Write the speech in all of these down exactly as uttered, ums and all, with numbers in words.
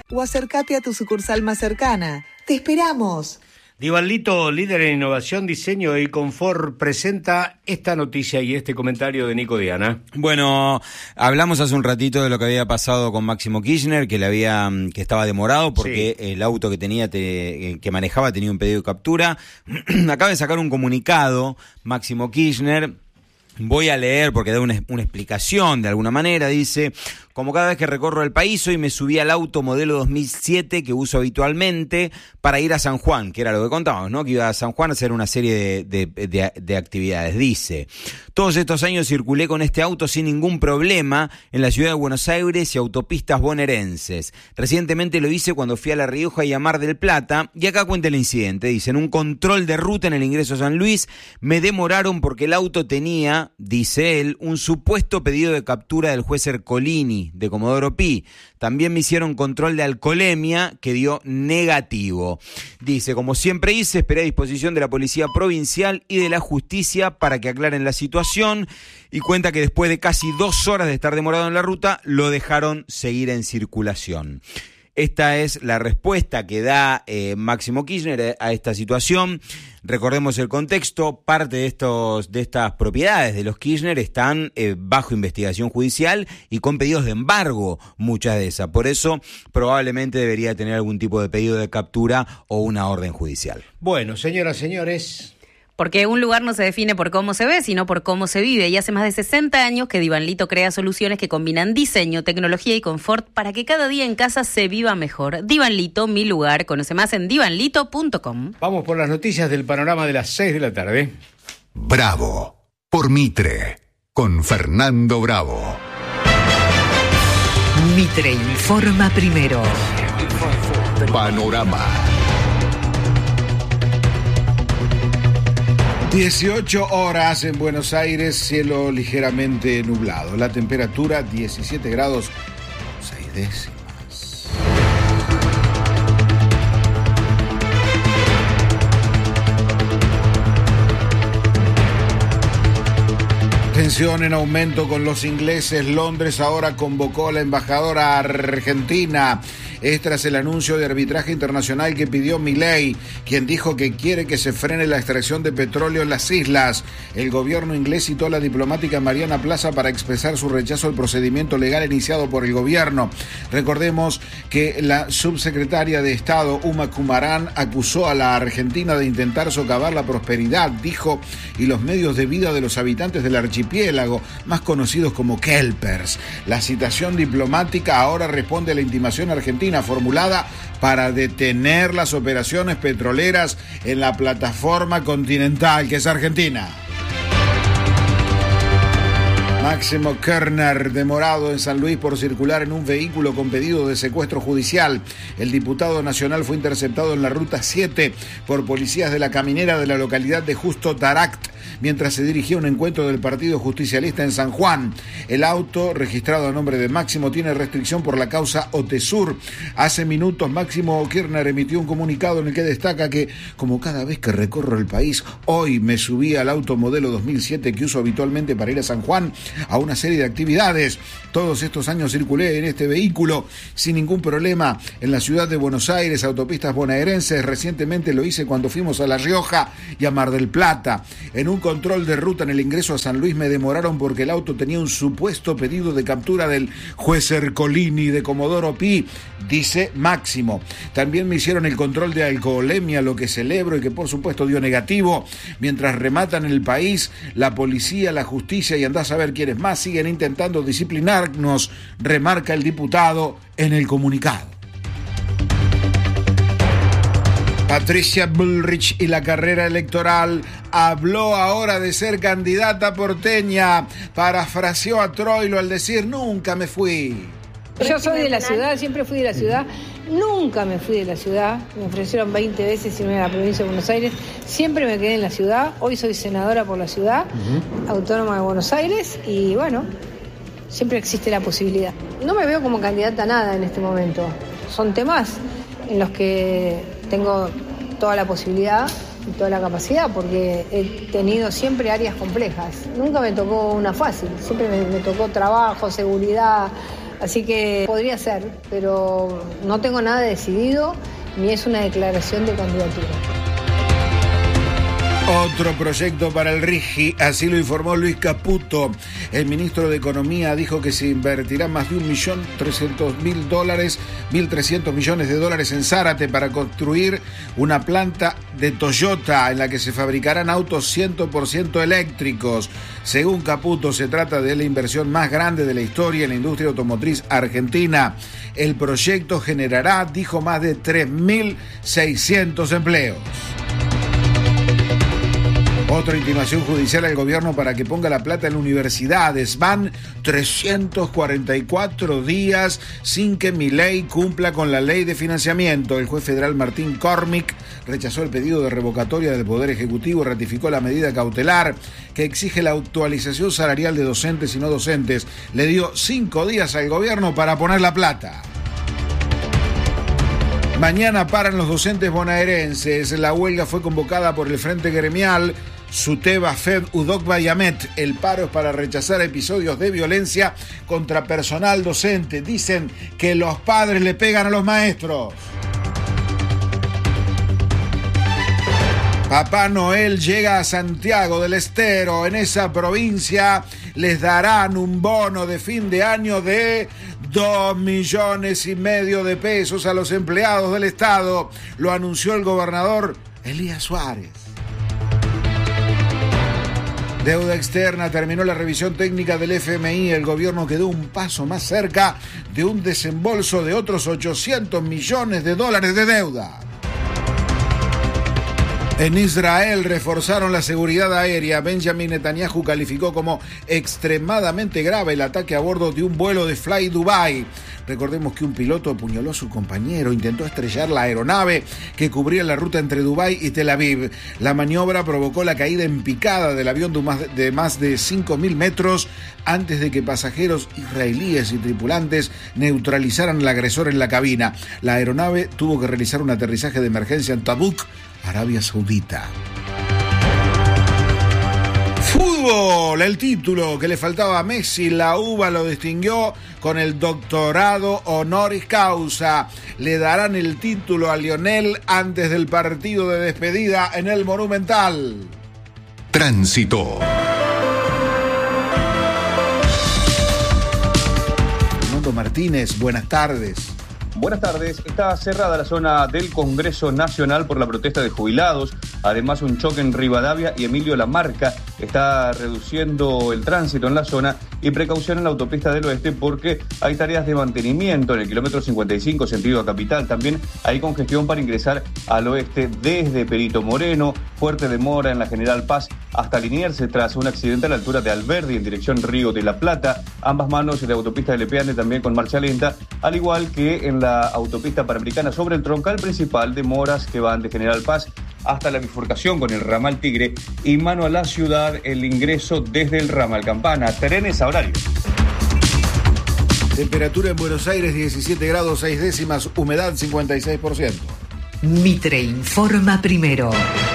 o acércate a tu sucursal más cercana. ¡Te esperamos! Divanlito, líder en innovación, diseño y confort, presenta esta noticia y este comentario de Nico Diana. Bueno, hablamos hace un ratito de lo que había pasado con Máximo Kirchner, que le había que estaba demorado porque sí. el auto que tenía te, que manejaba tenía un pedido de captura. Acaba de sacar un comunicado Máximo Kirchner. Voy a leer porque da una, una explicación de alguna manera. Dice: como cada vez que recorro el país, hoy me subí al auto modelo dos mil siete que uso habitualmente para ir a San Juan, que era lo que contábamos, ¿no? Que iba a San Juan a hacer una serie de, de, de, de actividades. Dice: todos estos años circulé con este auto sin ningún problema en la ciudad de Buenos Aires y autopistas bonaerenses. Recientemente lo hice cuando fui a La Rioja y a Mar del Plata, y acá cuenta el incidente. Dice: en un control de ruta en el ingreso a San Luis me demoraron porque el auto tenía, dice él, un supuesto pedido de captura del juez Ercolini de Comodoro Pi. También me hicieron control de alcoholemia que dio negativo. Dice: como siempre hice, esperé a disposición de la Policía Provincial y de la Justicia para que aclaren la situación, y cuenta que después de casi dos horas de estar demorado en la ruta, lo dejaron seguir en circulación. Esta es la respuesta que da eh, Máximo Kirchner a esta situación. Recordemos el contexto: parte de estos de estas propiedades de los Kirchner están eh, bajo investigación judicial y con pedidos de embargo, muchas de esas. Por eso probablemente debería tener algún tipo de pedido de captura o una orden judicial. Bueno, señoras, señores... Porque un lugar no se define por cómo se ve, sino por cómo se vive. Y hace más de sesenta años que Divanlito crea soluciones que combinan diseño, tecnología y confort para que cada día en casa se viva mejor. Divanlito, mi lugar. Conoce más en divanlito punto com. Vamos por las noticias del panorama de las seis de la tarde. Bravo, por Mitre, con Fernando Bravo. Mitre informa primero. Panorama. dieciocho horas en Buenos Aires, cielo ligeramente nublado. La temperatura diecisiete grados seis décimas. Tensión en aumento con los ingleses. Londres ahora convocó a la embajadora argentina. Es tras el anuncio de arbitraje internacional que pidió Milei, quien dijo que quiere que se frene la extracción de petróleo en las islas. El gobierno inglés citó a la diplomática Mariana Plaza para expresar su rechazo al procedimiento legal iniciado por el gobierno. Recordemos que la subsecretaria de Estado, Uma Kumaran, acusó a la Argentina de intentar socavar la prosperidad, dijo, y los medios de vida de los habitantes del archipiélago, más conocidos como kelpers. La citación diplomática ahora responde a la intimación argentina formulada para detener las operaciones petroleras en la plataforma continental que es Argentina. Máximo Kirchner, demorado en San Luis por circular en un vehículo con pedido de secuestro judicial. El diputado nacional fue interceptado en la ruta siete por policías de la caminera de la localidad de Justo Daract, mientras se dirigía a un encuentro del Partido Justicialista en San Juan. El auto, registrado a nombre de Máximo, tiene restricción por la causa Otesur. Hace minutos, Máximo Kirchner emitió un comunicado en el que destaca que, como cada vez que recorro el país, hoy me subí al auto modelo dos mil siete que uso habitualmente para ir a San Juan a una serie de actividades. Todos estos años circulé en este vehículo sin ningún problema en la ciudad de Buenos Aires, autopistas bonaerenses. Recientemente lo hice cuando fuimos a La Rioja y a Mar del Plata. En un control de ruta en el ingreso a San Luis me demoraron porque el auto tenía un supuesto pedido de captura del juez Ercolini de Comodoro Pi, dice Máximo. También me hicieron el control de alcoholemia, lo que celebro y que por supuesto dio negativo. Mientras rematan el país, la policía, la justicia y andás a ver quiénes más siguen intentando disciplinarnos, remarca el diputado en el comunicado. Patricia Bullrich y la carrera electoral. Habló ahora de ser candidata porteña. Parafraseó a Troilo al decir: nunca me fui. Yo soy de la ciudad, siempre fui de la ciudad. Nunca me fui de la ciudad. Me ofrecieron veinte veces irme a la provincia de Buenos Aires. Siempre me quedé en la ciudad. Hoy soy senadora por la ciudad, uh-huh. autónoma de Buenos Aires. Y bueno, siempre existe la posibilidad. No me veo como candidata a nada en este momento. Son temas en los que tengo toda la posibilidad y toda la capacidad, porque he tenido siempre áreas complejas. Nunca me tocó una fácil, siempre me, me tocó trabajo, seguridad, Así que podría ser, pero no tengo nada decidido, ni es una declaración de candidatura. Otro proyecto para el RIGI, así lo informó Luis Caputo. El ministro de Economía dijo que se invertirá más de un millón trescientos mil dólares, mil trescientos millones de dólares en Zárate para construir una planta de Toyota en la que se fabricarán autos cien por ciento eléctricos. Según Caputo, se trata de la inversión más grande de la historia en la industria automotriz argentina. El proyecto generará, dijo, más de tres mil seiscientos empleos. Otra intimación judicial al gobierno para que ponga la plata en universidades. Van trescientos cuarenta y cuatro días sin que Milei cumpla con la ley de financiamiento. El juez federal Martín Cormick rechazó el pedido de revocatoria del Poder Ejecutivo y ratificó la medida cautelar que exige la actualización salarial de docentes y no docentes. Le dio cinco días al gobierno para poner la plata. Mañana paran los docentes bonaerenses. La huelga fue convocada por el Frente Gremial Suteba, Fed, Udokba y Amet. El paro es para rechazar episodios de violencia contra personal docente. Dicen que los padres le pegan a los maestros. Papá Noel llega a Santiago del Estero. En esa provincia les darán un bono de fin de año de dos millones y medio de pesos a los empleados del Estado. Lo anunció el gobernador Elías Suárez. Deuda externa, terminó la revisión técnica del F M I. El gobierno quedó un paso más cerca de un desembolso de otros ochocientos millones de dólares de deuda. En Israel reforzaron la seguridad aérea. Benjamin Netanyahu calificó como extremadamente grave el ataque a bordo de un vuelo de Fly Dubai. Recordemos que un piloto apuñaló a su compañero, intentó estrellar la aeronave que cubría la ruta entre Dubái y Tel Aviv. La maniobra provocó la caída en picada del avión de más de cinco mil metros antes de que pasajeros israelíes y tripulantes neutralizaran al agresor en la cabina. La aeronave tuvo que realizar un aterrizaje de emergencia en Tabuk, Arabia Saudita. Fútbol, el título que le faltaba a Messi, la UBA lo distinguió con el doctorado honoris causa. Le darán el título a Lionel antes del partido de despedida en el Monumental. Tránsito. Fernando Martínez, buenas tardes. Buenas tardes. Está cerrada la zona del Congreso Nacional por la protesta de jubilados. Además, un choque en Rivadavia y Emilio Lamarca está reduciendo el tránsito en la zona y precaución en la autopista del oeste porque hay tareas de mantenimiento en el kilómetro cincuenta y cinco sentido a Capital. También hay congestión para ingresar al oeste desde Perito Moreno, fuerte demora en la General Paz hasta Liniers tras un accidente a la altura de Alberdi en dirección Río de la Plata. Ambas manos de la autopista de Lepeane también con marcha lenta, al igual que en la la autopista panamericana sobre el troncal principal, demoras que van de General Paz hasta la bifurcación con el ramal Tigre y mano a la ciudad el ingreso desde el ramal Campana. Trenes a horario. Temperatura en Buenos Aires diecisiete grados seis décimas, humedad cincuenta y seis por ciento. Mitre informa primero.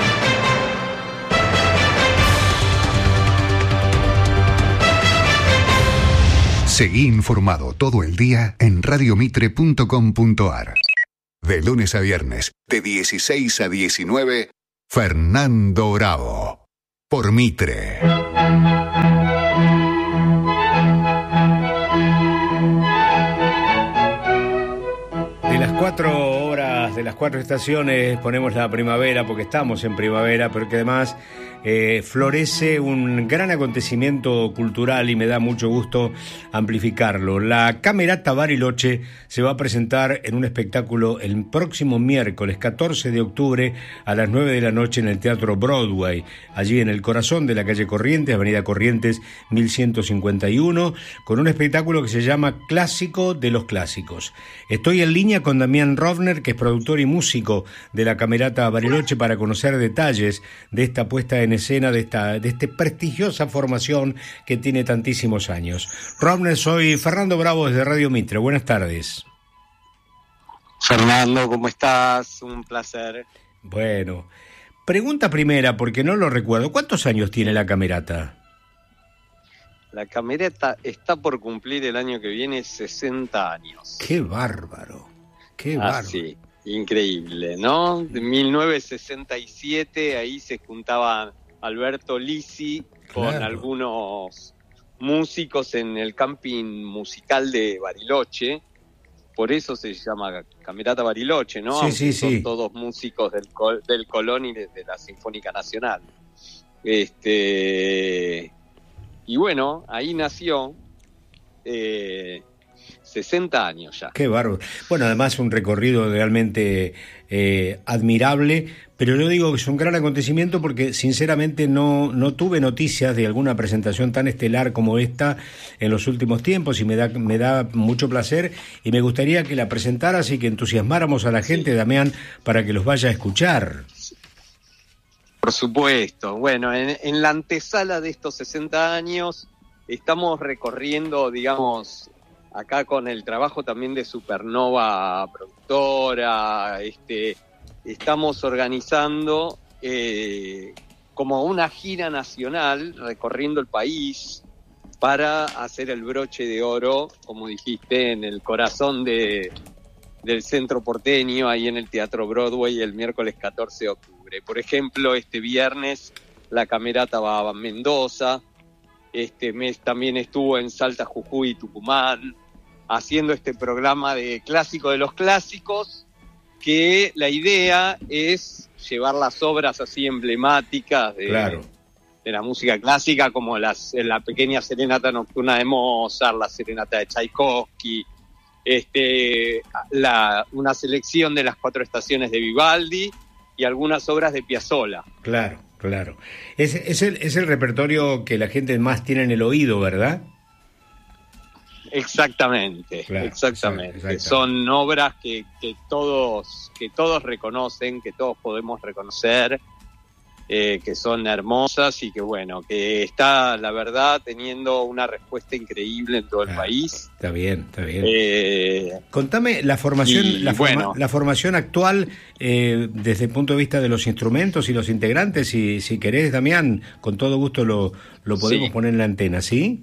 Seguí informado todo el día en radio mitre punto com punto a r. De lunes a viernes, de dieciséis a diecinueve, Fernando Bravo. Por Mitre. De las cuatro horas, de las cuatro estaciones, ponemos la primavera, porque estamos en primavera, pero que además eh, florece un gran acontecimiento cultural y me da mucho gusto amplificarlo. La Camerata Bariloche se va a presentar en un espectáculo el próximo miércoles catorce de octubre a las nueve de la noche en el Teatro Broadway, allí en el corazón de la calle Corrientes, avenida Corrientes mil ciento cincuenta y uno, con un espectáculo que se llama Clásico de los Clásicos. Estoy en línea con Damián Rovner, que es productor y músico de la Camerata Bariloche, para conocer detalles de esta puesta en escena, de esta de esta prestigiosa formación que tiene tantísimos años. Rovner, soy Fernando Bravo desde Radio Mitre. Buenas tardes. Fernando, ¿cómo estás? Un placer. Bueno, pregunta primera, porque no lo recuerdo. ¿Cuántos años tiene la Camerata? La Camerata está por cumplir el año que viene sesenta años. ¡Qué bárbaro! ¡Qué bárbaro! Ah, sí, increíble, ¿no? De mil novecientos sesenta y siete, ahí se juntaban Alberto Lisi con Claro. algunos músicos en el camping musical de Bariloche. Por eso se llama Camerata Bariloche, ¿no? Sí, Aunque sí, son sí. todos músicos del, Col- del Colón y de, de la Sinfónica Nacional. Este... Y bueno, ahí nació, eh, sesenta años ya. Qué bárbaro. Bueno, además un recorrido realmente eh, admirable, pero yo digo que es un gran acontecimiento porque sinceramente no, no tuve noticias de alguna presentación tan estelar como esta en los últimos tiempos y me da, me da mucho placer y me gustaría que la presentaras y que entusiasmáramos a la gente, Damián, para que los vaya a escuchar. Por supuesto. Bueno, en, en la antesala de estos sesenta años estamos recorriendo, digamos, acá con el trabajo también de Supernova Productora, este, estamos organizando eh, como una gira nacional recorriendo el país para hacer el broche de oro, como dijiste, en el corazón de, del centro porteño, ahí en el Teatro Broadway, el miércoles catorce de octubre. Por ejemplo, este viernes la Camerata va a Mendoza, este mes también estuvo en Salta, Jujuy y Tucumán, haciendo este programa de clásico de los clásicos, que la idea es llevar las obras así emblemáticas de, Claro. de la música clásica, como las, la pequeña serenata nocturna de Mozart, la serenata de Tchaikovsky, este, la, una selección de las cuatro estaciones de Vivaldi y algunas obras de Piazzolla. Claro, claro. Es, es, el, es el repertorio que la gente más tiene en el oído, ¿verdad? Exactamente, Claro, exactamente. exactamente. Son obras que, que todos que todos reconocen, que todos podemos reconocer, eh, que son hermosas y que bueno, que está la verdad teniendo una respuesta increíble en todo el Claro. país. Está bien, está bien. Eh, Contame la formación, y, la, forma- bueno. la formación actual eh, desde el punto de vista de los instrumentos y los integrantes, si, si querés, Damián, con todo gusto lo, lo podemos Sí. poner en la antena, ¿sí?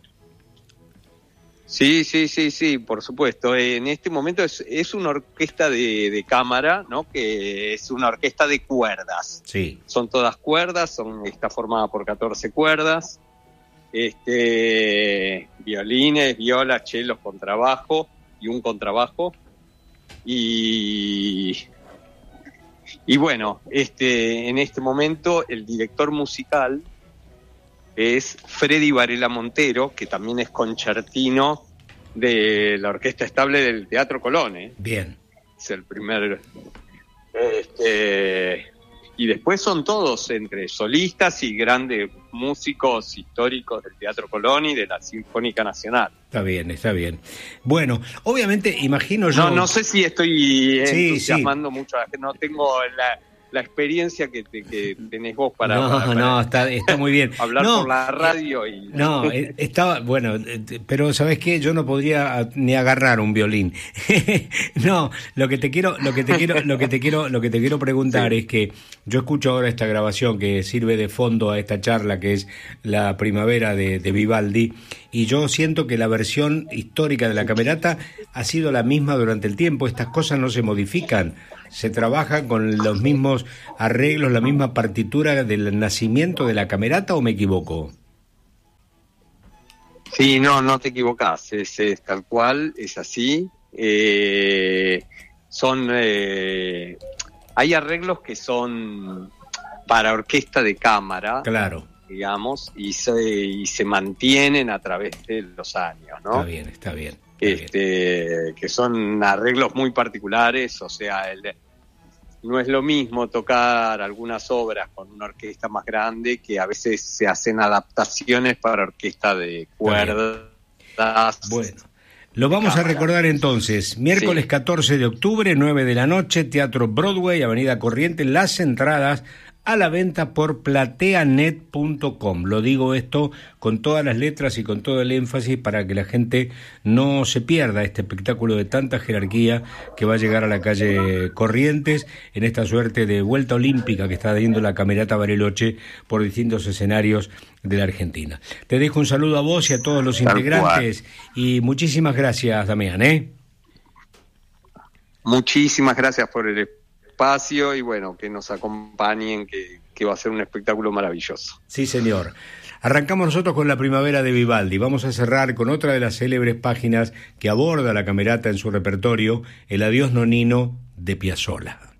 Sí, sí, sí, sí, por supuesto. En este momento es, es una orquesta de, de cámara, ¿no? Que es una orquesta de cuerdas. Sí. Son todas cuerdas, son, está formada por catorce cuerdas, este, violines, violas, chelos, contrabajo y un contrabajo. Y, y bueno, este, en este momento el director musical es Freddy Varela Montero, que también es concertino de la Orquesta Estable del Teatro Colón, ¿eh? Bien. Es el primer... Este, y después son todos entre solistas y grandes músicos históricos del Teatro Colón y de la Sinfónica Nacional. Está bien, está bien. Bueno, obviamente, imagino yo... No, no sé si estoy Sí, entusiasmando mucho a la gente, no tengo la, la experiencia que, te, que tenés vos para, no, para- para no, está, está muy bien. hablar No, por la radio y... No, eh, estaba, bueno, eh, pero ¿sabes qué? Yo no podría ah, ni agarrar un violín. No, lo que te quiero, lo que te quiero, lo que te quiero, lo que te quiero preguntar Sí. es que yo escucho ahora esta grabación que sirve de fondo a esta charla que es la primavera de, de Vivaldi y yo siento que la versión histórica de la Camerata ha sido la misma durante el tiempo. Estas cosas no se modifican. Se trabaja con los mismos arreglos, la misma partitura del nacimiento de la Camerata, ¿o me equivoco? Sí, no, no te equivocás, es, es tal cual, es así. Eh, son, eh, hay arreglos que son para orquesta de cámara, Claro. digamos, y se, y se mantienen a través de los años, ¿no? Está bien, está bien. Está bien. Este, que son arreglos muy particulares, o sea, el, no es lo mismo tocar algunas obras con una orquesta más grande que a veces se hacen adaptaciones para orquesta de cuerdas. Bueno, lo vamos a cámara. recordar entonces. Miércoles Sí. catorce de octubre, nueve de la noche, Teatro Broadway, Avenida Corrientes. Las entradas a la venta por plateanet punto com. Lo digo esto con todas las letras y con todo el énfasis para que la gente no se pierda este espectáculo de tanta jerarquía que va a llegar a la calle Corrientes en esta suerte de vuelta olímpica que está dando la Camerata Bariloche por distintos escenarios de la Argentina. Te dejo un saludo a vos y a todos los Tal integrantes cual. y muchísimas gracias, Damián, ¿eh? Muchísimas gracias por el espacio y bueno, que nos acompañen, que, que va a ser un espectáculo maravilloso. Sí, señor. Arrancamos nosotros con la primavera de Vivaldi. Vamos a cerrar con otra de las célebres páginas que aborda la Camerata en su repertorio, el Adiós Nonino de Piazzolla.